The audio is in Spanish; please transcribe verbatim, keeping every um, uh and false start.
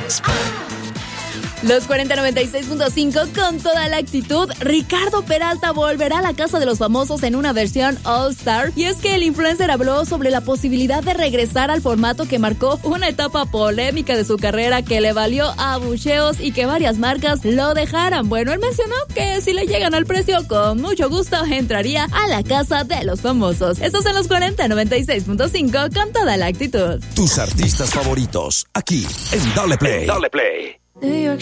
Los cuarenta noventa y seis punto cinco con toda la actitud. Ricardo Peralta volverá a la Casa de los Famosos en una versión All Star. Y es que el influencer habló sobre la posibilidad de regresar al formato que marcó una etapa polémica de su carrera que le valió abucheos y que varias marcas lo dejaran. Bueno, él mencionó que si le llegan al precio, con mucho gusto entraría a la Casa de los Famosos. Estos son los cuarenta noventa y seis punto cinco con toda la actitud. Tus artistas favoritos, aquí en Dale Play. Dale Play.